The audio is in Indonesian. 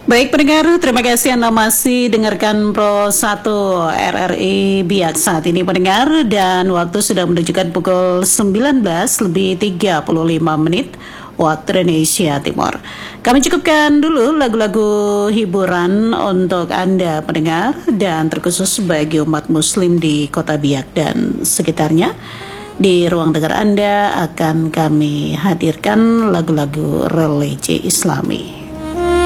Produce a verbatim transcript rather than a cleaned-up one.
Baik pendengar, terima kasih Anda masih dengarkan Pro satu R R I Biak saat ini pendengar, dan waktu sudah menunjukkan pukul sembilan belas lebih tiga puluh lima menit waktu Indonesia Timur. Kami cukupkan dulu lagu-lagu hiburan untuk Anda pendengar dan terkhusus bagi umat muslim di kota Biak dan sekitarnya. Di ruang dengar Anda akan kami hadirkan lagu-lagu religi Islami.